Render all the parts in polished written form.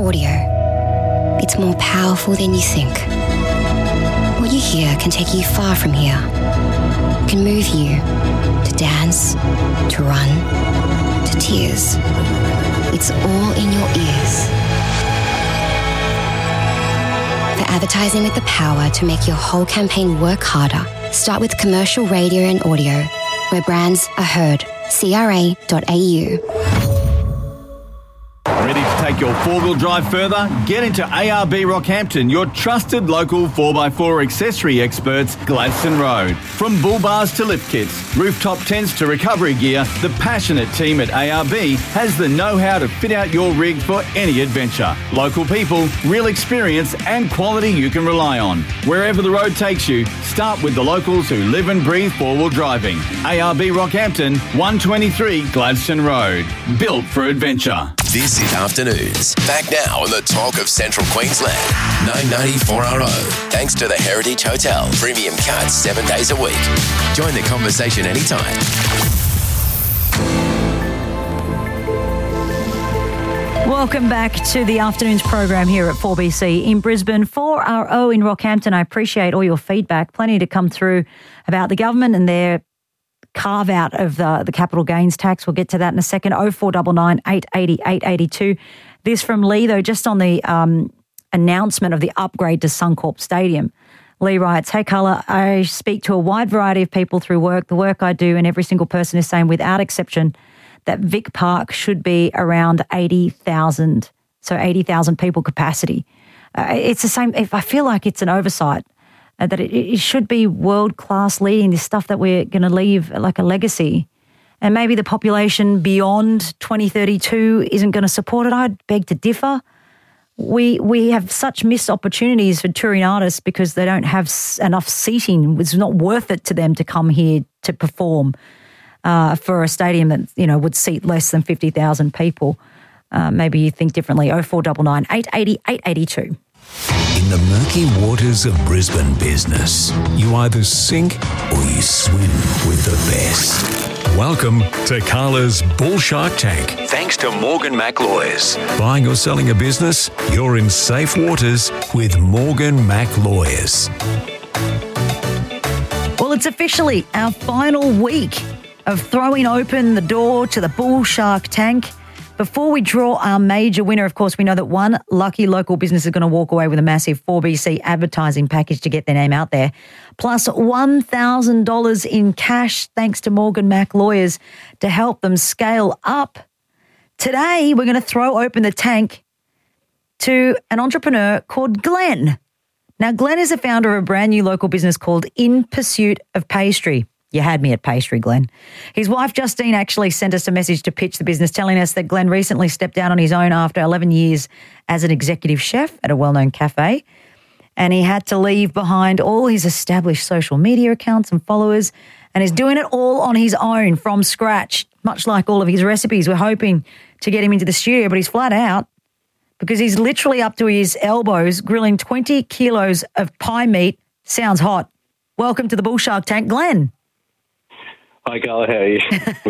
audio. It's more powerful than you think. What you hear can take you far from here. It can move you to dance, to run, to tears. It's all in your ears. For advertising with the power to make your whole campaign work harder, start with commercial radio and audio, where brands are heard. CRA.au. Ready to take your four-wheel drive further? Get into ARB Rockhampton, your trusted local 4x4 accessory experts, Gladstone Road. From bull bars to lift kits, rooftop tents to recovery gear, the passionate team at ARB has the know-how to fit out your rig for any adventure. Local people, real experience and quality you can rely on. Wherever the road takes you, start with the locals who live and breathe four-wheel driving. ARB Rockhampton, 123 Gladstone Road. Built for adventure. This is Afternoons. Back now on the talk of Central Queensland. 990 Thanks to the Heritage Hotel. Premium cuts 7 days a week. Join the conversation anytime. Welcome back to the Afternoons program here at 4BC in Brisbane. 4RO in Rockhampton. I appreciate all your feedback. Plenty to come through about the government and their carve out of the capital gains tax. We'll get to that in a second. 0499 880 882. This from Lee, though, just on the announcement of the upgrade to Suncorp Stadium. Lee writes, "Hey, Carla, I speak to a wide variety of people through work. The work I do, and every single person is saying without exception that Vic Park should be around 80,000. So 80,000 people capacity. It's the same. I feel like it's an oversight. That it should be world-class leading, this stuff that we're going to leave like a legacy. And maybe the population beyond 2032 isn't going to support it. I'd beg to differ. We have such missed opportunities for touring artists because they don't have enough seating. It's not worth it to them to come here to perform for a stadium that, would seat less than 50,000 people. Maybe you think differently. 0499 880 882. In the murky waters of Brisbane business, you either sink or you swim with the best. Welcome to Carla's Bull Shark Tank. Thanks to Morgan Mac Lawyers. Buying or selling a business? You're in safe waters with Morgan Mac Lawyers. Well, it's officially our final week of throwing open the door to the Bull Shark Tank. Before we draw our major winner, of course, we know that one lucky local business is going to walk away with a massive 4BC advertising package to get their name out there, plus $1,000 in cash thanks to Morgan Mac Lawyers to help them scale up. Today, we're going to throw open the tank to an entrepreneur called Glenn. Now, Glenn is the founder of a brand new local business called In Pursuit of Pastry. You had me at pastry, Glenn. His wife, Justine, actually sent us a message to pitch the business, telling us that Glenn recently stepped down on his own after 11 years as an executive chef at a well-known cafe. And he had to leave behind all his established social media accounts and followers and is doing it all on his own from scratch, much like all of his recipes. We're hoping to get him into the studio, but he's flat out because he's literally up to his elbows grilling 20 kilos of pie meat. Sounds hot. Welcome to the Bull Shark Tank, Glenn. Hi, Carla. How are you?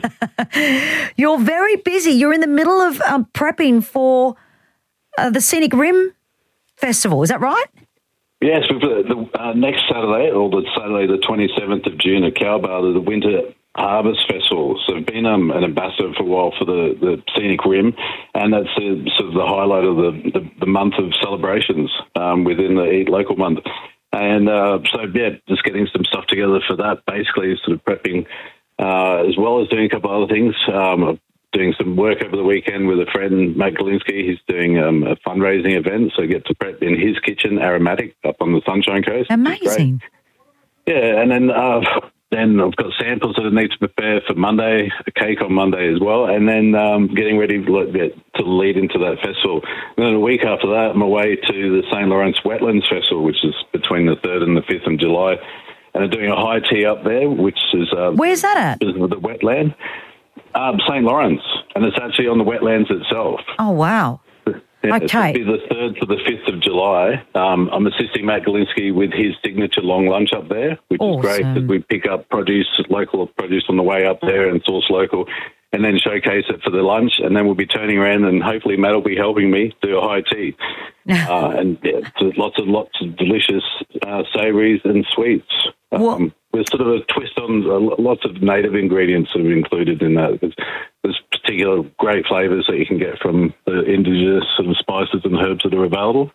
You're very busy. You're in the middle of prepping for the Scenic Rim Festival. Is that right? Yes, we've the next Saturday, or the Saturday the 27th of June at Cowbar, the Winter Harvest Festival. So I've been an ambassador for a while for the Scenic Rim, and that's sort of the highlight of the month of celebrations within the Eat Local month. And just getting some stuff together for that, basically sort of prepping as well as doing a couple of other things. Doing some work over the weekend with a friend, Matt Galinsky. He's doing a fundraising event, so I get to prep in his kitchen, Aromatic, up on the Sunshine Coast. Amazing. Yeah, and then I've got samples that I need to prepare for Monday, a cake on Monday as well, and then getting ready to lead into that festival. And then a week after that, I'm away to the St. Lawrence Wetlands Festival, which is between the 3rd and the 5th of July. And I'm doing a high tea up there, which is... Where's that at? Is the wetland. St. Lawrence, and it's actually on the wetlands itself. Oh, wow. Yeah, okay. It'll be the 3rd to the 5th of July. I'm assisting Matt Galinsky with his signature long lunch up there, which is great because we pick up local produce on the way up there and source local. and then showcase it for the lunch, and then we'll be turning around and hopefully Matt will be helping me do a high tea. And so lots of delicious savouries and sweets. With sort of a twist on lots of native ingredients that are included in that. There's particular great flavours that you can get from the indigenous sort of spices and herbs that are available.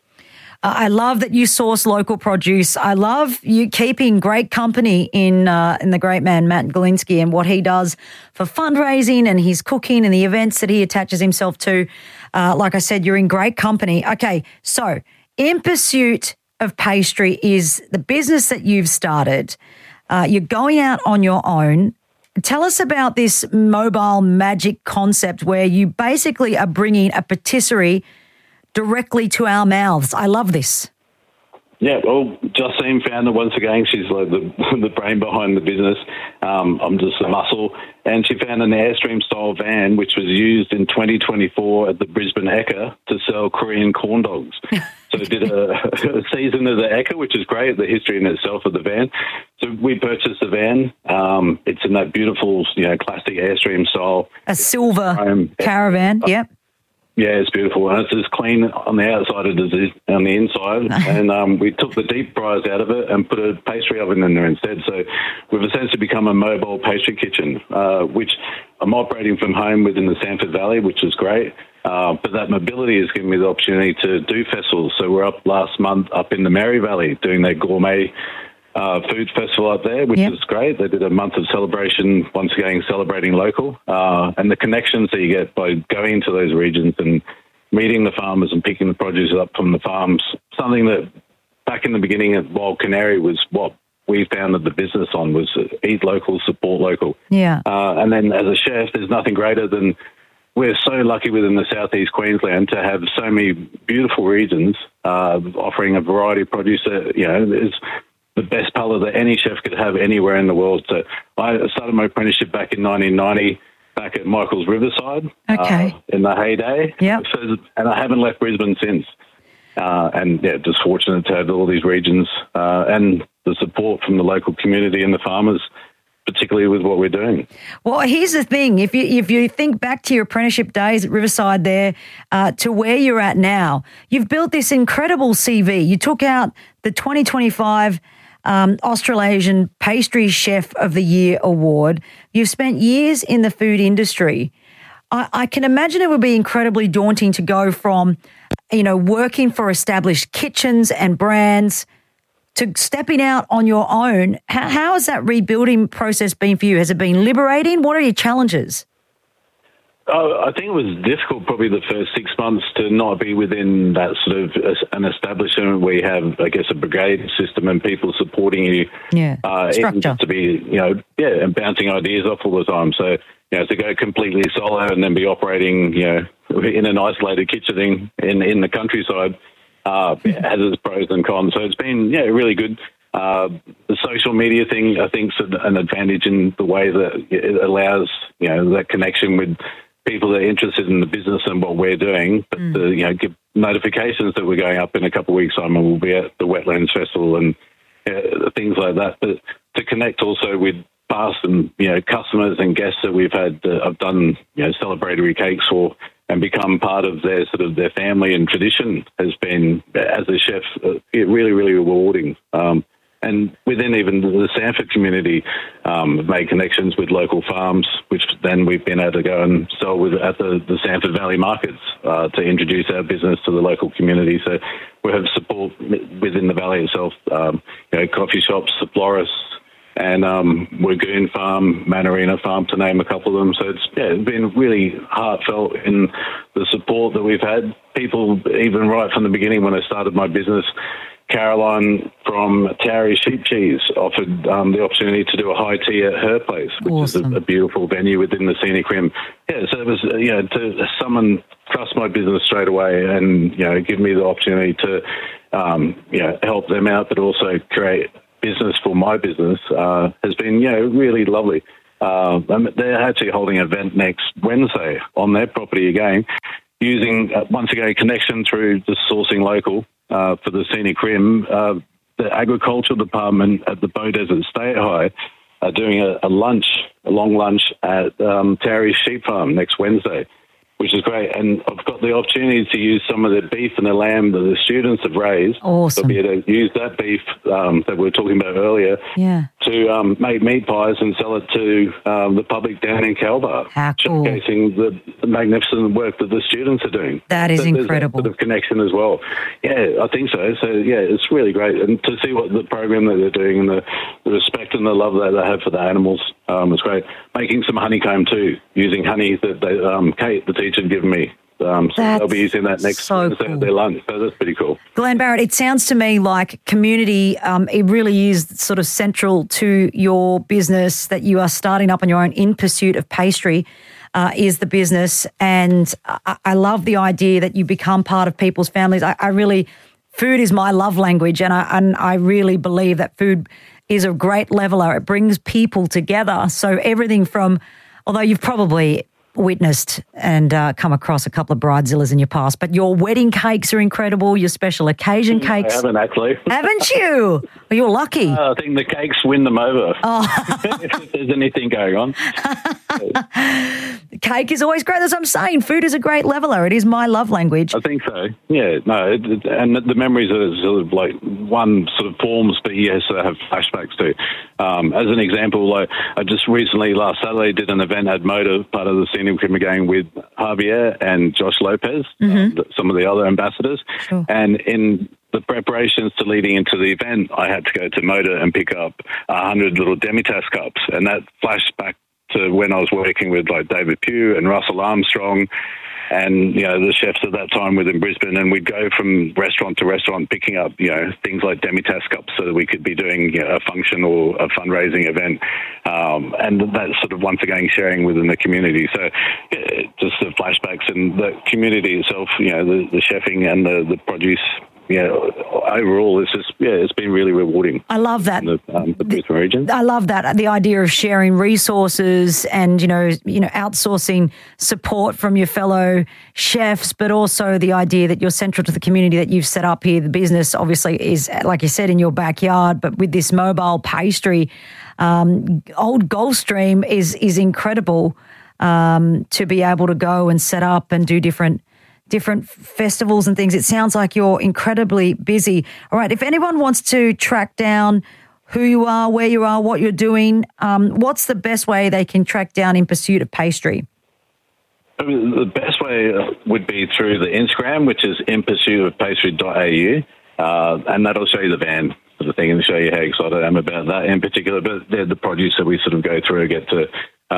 I love that you source local produce. I love you keeping great company in the great man, Matt Galinsky, and what he does for fundraising and his cooking and the events that he attaches himself to. Like I said, you're in great company. Okay, so In Pursuit of Pastry is the business that you've started. You're going out on your own. Tell us about this mobile magic concept where you basically are bringing a patisserie directly to our mouths. I love this. Yeah, well, Justine found it once again. She's like the brain behind the business. I'm just a muscle. And she found an Airstream-style van, which was used in 2024 at the Brisbane Ekka to sell Korean corn dogs. So did a season of the Ekka, which is great, the history in itself of the van. So we purchased the van. It's in that beautiful, classic Airstream style. A silver caravan, yep. Yeah, it's beautiful. And it's as clean on the outside as it is on the inside. And we took the deep fryers out of it and put a pastry oven in there instead. So we've essentially become a mobile pastry kitchen, which I'm operating from home within the Sanford Valley, which is great. But that mobility has given me the opportunity to do festivals. So we're up last month up in the Mary Valley doing their gourmet food festival up there, which is great. They did a month of celebration, once again celebrating local, and the connections that you get by going to those regions and meeting the farmers and picking the produce up from the farms, something that back in the beginning at Wild Canary was what we founded the business on, was eat local, support local. Yeah. And then as a chef, there's nothing greater than, we're so lucky within the southeast Queensland to have so many beautiful regions offering a variety of produce that, is the best palate that any chef could have anywhere in the world. So I started my apprenticeship back in 1990, back at Michael's Riverside in the heyday. Yep. And I haven't left Brisbane since. Just fortunate to have all these regions and the support from the local community and the farmers, particularly with what we're doing. Well, here's the thing. If you think back to your apprenticeship days at Riverside there to where you're at now, you've built this incredible CV. You took out the 2025 Australasian Pastry Chef of the Year award. You've spent years in the food industry. I can imagine it would be incredibly daunting to go from, working for established kitchens and brands to stepping out on your own. How has that rebuilding process been for you? Has it been liberating? What are your challenges? I think it was difficult probably the first 6 months to not be within that sort of an establishment where you have, I guess, a brigade system and people supporting you. Yeah, structure. To be, and bouncing ideas off all the time. So, to go completely solo and then be operating, in an isolated kitchen in the countryside has its pros and cons. So it's been, really good. The social media thing, I think, is an advantage in the way that it allows, that connection with people that are interested in the business and what we're doing, but give notifications that we're going up in a couple of weeks' time and we'll be at the Wetlands Festival and things like that. But to connect also with past and customers and guests that we've had, I've done celebratory cakes for and become part of their family and tradition has been, as a chef, really, really rewarding. And within even the Sanford community, made connections with local farms, which then we've been able to go and sell at the Sanford Valley markets to introduce our business to the local community. So we have support within the valley itself, coffee shops, the florists, and Wagoon Farm, Manarina Farm, to name a couple of them. So it's been really heartfelt in the support that we've had. People, even right from the beginning when I started my business, Caroline from Towery Sheep Cheese offered the opportunity to do a high tea at her place, which is a beautiful venue within the Scenic Rim. Yeah, so it was, to someone trust my business straight away and, give me the opportunity to, help them out, but also create business for my business has been, really lovely. They're actually holding an event next Wednesday on their property again, using, once again, a connection through the sourcing local for the Scenic Rim. The agricultural department at the Bow Desert State High are doing a long lunch at Terry's Sheep Farm next Wednesday, which is great. And I've got the opportunity to use some of the beef and the lamb that the students have raised. Awesome. They'll be able to use that beef that we were talking about earlier to make meat pies and sell it to the public down in Calbar. How cool. Showcasing the magnificent work that the students are doing. That is incredible. There's that sort of connection as well. Yeah, I think so. So, yeah, it's really great. And to see what the program that they're doing and the respect and the love that they have for the animals is great. Making some honeycomb too, using honey that they, Kate, the teacher, had given me. So they'll be using that next Wednesday at their lunch. So that's pretty cool. Glenn Barrett, it sounds to me like community, it really is sort of central to your business that you are starting up on your own In Pursuit of Pastry. Is the business, and I love the idea that you become part of people's families. I really, food is my love language, and I really believe that food is a great leveler. It brings people together. So everything from, although you've probably witnessed and come across a couple of bridezillas in your past, but your wedding cakes are incredible, your special occasion cakes. I haven't actually. Haven't you? Well, you're lucky. I think the cakes win them over. If there's anything going on. Cake is always great. As I'm saying, food is a great leveler. It is my love language. I think so. Yeah, no, and the memories are sort of like one sort of forms, but yes, I have flashbacks to. As an example, like I just recently, last Saturday, did an event at Motor, part of the Scenic Rim Gang, with Javier and Josh Lopez, some of the other ambassadors. Sure. And in the preparations to leading into the event, I had to go to Motor and pick up 100 little Demi-Tasse cups, and that flashed back to when I was working with like David Pugh and Russell Armstrong and, you know, the chefs at that time within Brisbane, and we'd go from restaurant to restaurant picking up, you know, things like Demi-Tasse cups so that we could be doing, you know, a function or a fundraising event. And that's sort of once again sharing within the community. So just the flashbacks and the community itself, you know, the chefing and the produce, yeah, overall, it's been really rewarding. I love that. In the Brisbane region. I love that. The idea of sharing resources and, you know, outsourcing support from your fellow chefs, but also the idea that you're central to the community that you've set up here. The business obviously is, like you said, in your backyard, but with this mobile pastry, Old Gulfstream is incredible to be able to go and set up and do different festivals and things. It sounds like you're incredibly busy. All right, if anyone wants to track down who you are, where you are, what you're doing, what's the best way they can track down In Pursuit of Pastry? I mean, the best way would be through the Instagram, which is inpursuitofpastry.au, and that'll show you the van sort of thing and show you how excited I am about that in particular. But they're the produce that we sort of go through, get to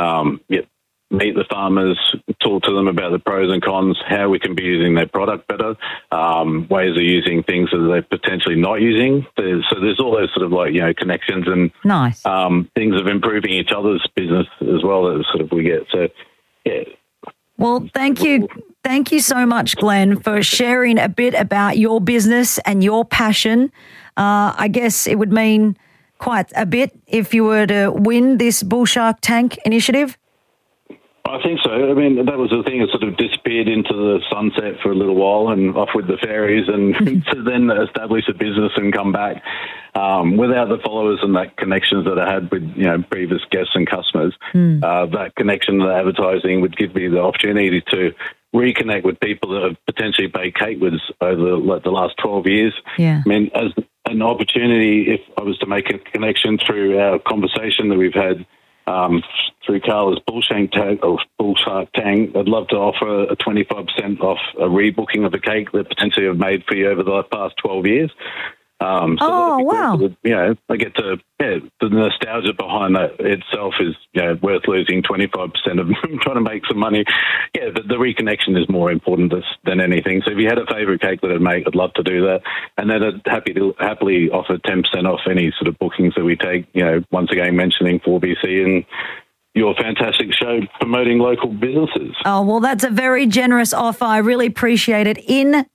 meet the farmers, talk to them about the pros and cons, how we can be using their product better, ways of using things that they're potentially not using. So there's all those sort of like, you know, connections and nice things of improving each other's business as well that sort of we get. So, yeah. Well, thank you. Thank you so much, Glenn, for sharing a bit about your business and your passion. I guess it would mean quite a bit if you were to win this Bull Shark Tank initiative. I think so. I mean, that was the thing. It sort of disappeared into the sunset for a little while and off with the fairies and to then establish a business and come back without the followers and that connections that I had with, you know, previous guests and customers. That connection to the advertising would give me the opportunity to reconnect with people that have potentially baked cake with us over the last 12 years. Yeah. I mean, as an opportunity, if I was to make a connection through our conversation that we've had through Carla's Bull Shark Tank, I'd love to offer a 25% off a rebooking of a cake that potentially I've made for you over the past 12 years. Wow. You know, I get to, the nostalgia behind that itself is, you know, worth losing 25% of trying to make some money. Yeah, but the reconnection is more important than anything. So if you had a favourite cake that I'd make, I'd love to do that. And then I'd happily offer 10% off any sort of bookings that we take, you know, once again mentioning 4BC and your fantastic show promoting local businesses. Oh, well, that's a very generous offer. I really appreciate it.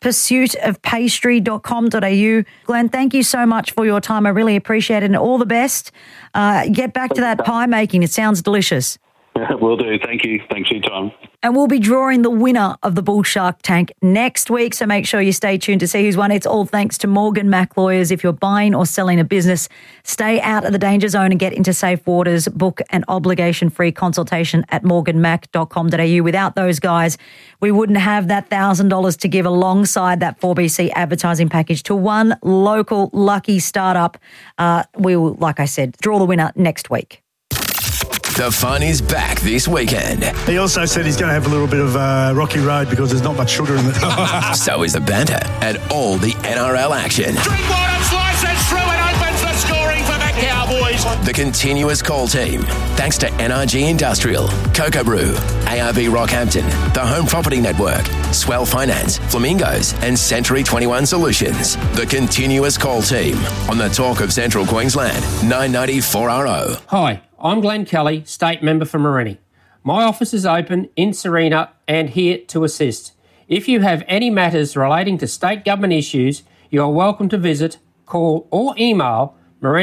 inpursuitofpastry.com.au. Glenn, thank you so much for your time. I really appreciate it, and all the best. Get back to that pie making. It sounds delicious. Yeah, Will do. Thank you. Thanks for your time. And we'll be drawing the winner of the Bull Shark Tank next week, so make sure you stay tuned to see who's won. It's all thanks to Morgan Mac Lawyers. If you're buying or selling a business, stay out of the danger zone and get into safe waters. Book an obligation-free consultation at morganmac.com.au. Without those guys, we wouldn't have that $1,000 to give alongside that 4BC advertising package to one local lucky startup. We will, like I said, draw the winner next week. The fun is back this weekend. He also said he's going to have a little bit of rocky road because there's not much sugar in it. So is the banter and all the NRL action. Drinkwater slices through and opens the scoring for the Cowboys. The continuous call team, thanks to NRG Industrial, Cocoa Brew, ARB Rockhampton, the Home Property Network, Swell Finance, Flamingos and Century 21 Solutions. The continuous call team on the Talk of Central Queensland, 990 4RO. Hi, I'm Glenn Kelly, State Member for Morini. My office is open in Serena and here to assist. If you have any matters relating to state government issues, you are welcome to visit, call or email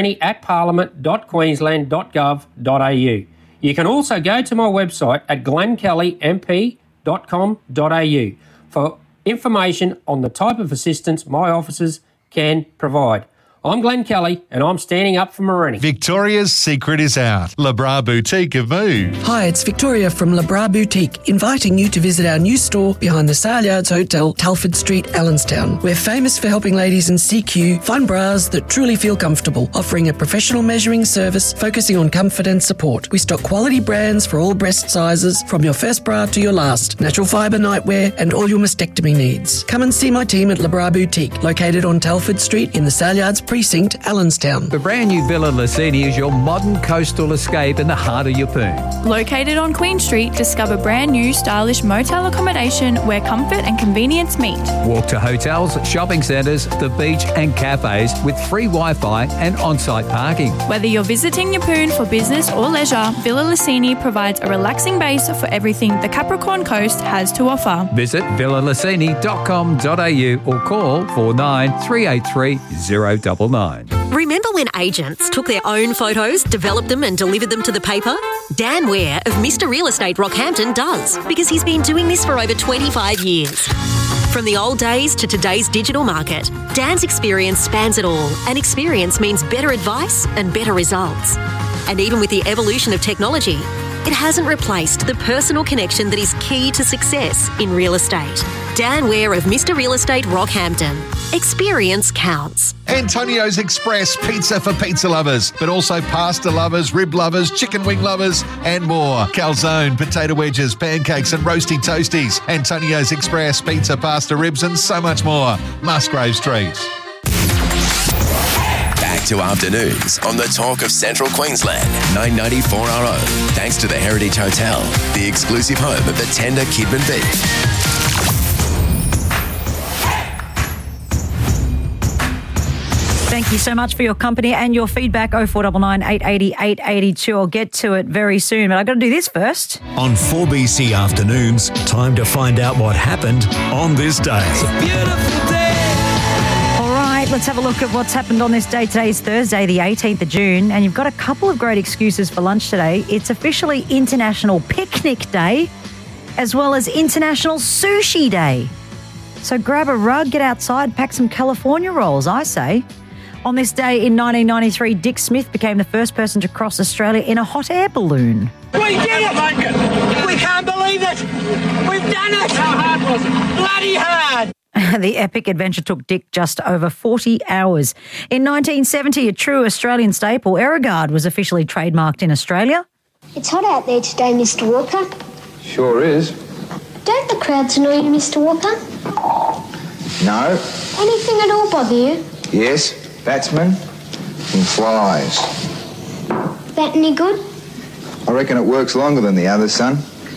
morini@parliament.queensland.gov.au. You can also go to my website at glennkellymp.com.au for information on the type of assistance my offices can provide. I'm Glenn Kelly and I'm standing up for Morini. Victoria's secret is out. Le Bras Boutique have moved. Hi, it's Victoria from Le Bras Boutique, inviting you to visit our new store behind the Saleyards Hotel, Telford Street, Allenstown. We're famous for helping ladies in CQ find bras that truly feel comfortable, offering a professional measuring service focusing on comfort and support. We stock quality brands for all breast sizes, from your first bra to your last, natural fibre nightwear and all your mastectomy needs. Come and see my team at Le Bras Boutique, located on Telford Street in the Saleyards Precinct, Allenstown. The brand new Villa Licini is your modern coastal escape in the heart of Yeppoon. Located on Queen Street, discover brand new stylish motel accommodation where comfort and convenience meet. Walk to hotels, shopping centres, the beach and cafes with free Wi-Fi and on-site parking. Whether you're visiting Yeppoon for business or leisure, Villa Licini provides a relaxing base for everything the Capricorn Coast has to offer. Visit villalicini.com.au or call 49 383 099. Remember when agents took their own photos, developed them and delivered them to the paper? Dan Ware of Mr. Real Estate Rockhampton does, because he's been doing this for over 25 years. From the old days to today's digital market, Dan's experience spans it all, and experience means better advice and better results. And even with the evolution of technology, it hasn't replaced the personal connection that is key to success in real estate. Dan Ware of Mr. Real Estate Rockhampton. Experience counts. Antonio's Express pizza for pizza lovers, but also pasta lovers, rib lovers, chicken wing lovers, and more. Calzone, potato wedges, pancakes, and roasty toasties. Antonio's Express pizza, pasta, ribs, and so much more. Musgrave Street. Back to afternoons on the Talk of Central Queensland, 990 4RO. Thanks to the Heritage Hotel, the exclusive home of the tender Kidman beef. Thank you so much for your company and your feedback. 0499 880 882. I'll get to it very soon, but I've got to do this first. On 4BC Afternoons, time to find out what happened on this day. It's a beautiful day. All right, let's have a look at what's happened on this day. Today's Thursday, the 18th of June, and you've got a couple of great excuses for lunch today. It's officially International Picnic Day, as well as International Sushi Day. So grab a rug, get outside, pack some California rolls, I say. On this day in 1993, Dick Smith became the first person to cross Australia in a hot air balloon. We did it! We can't believe it! We've done it! How hard was it? Bloody hard! The epic adventure took Dick just over 40 hours. In 1970, a true Australian staple, Aerogard, was officially trademarked in Australia. It's hot out there today, Mr. Walker. Sure is. Don't the crowds annoy you, Mr. Walker? No. Anything at all bother you? Yes. Batsmen and flies. That any good? I reckon it works longer than the others, son.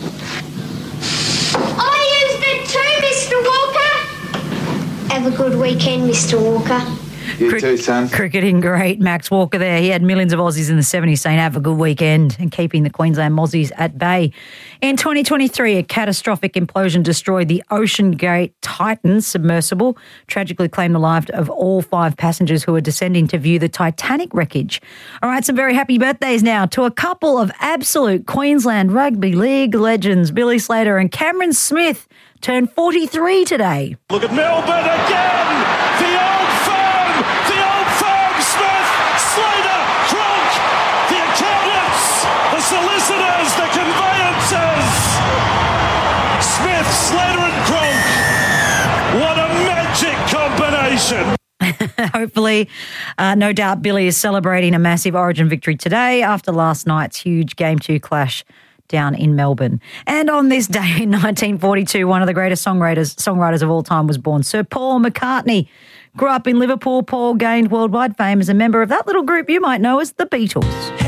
I used it too, Mr. Walker. Have a good weekend, Mr. Walker. You too, son. Cricketing great Max Walker there. He had millions of Aussies in the 70s saying have a good weekend and keeping the Queensland Mozzies at bay. In 2023, a catastrophic implosion destroyed the Ocean Gate Titan submersible, tragically claimed the lives of all 5 passengers who were descending to view the Titanic wreckage. All right, some very happy birthdays now to a couple of absolute Queensland Rugby League legends, Billy Slater and Cameron Smith, turned 43 today. Look at Melbourne again! The old firm! Smith, Slater, Cronk, the accountants, the solicitors, the conveyancers! Smith, Slater and Cronk. What a magic combination! Hopefully, no doubt Billy is celebrating a massive Origin victory today after last night's huge Game 2 clash down in Melbourne. And on this day in 1942, one of the greatest songwriters of all time was born. Sir Paul McCartney grew up in Liverpool. Paul gained worldwide fame as a member of that little group you might know as the Beatles.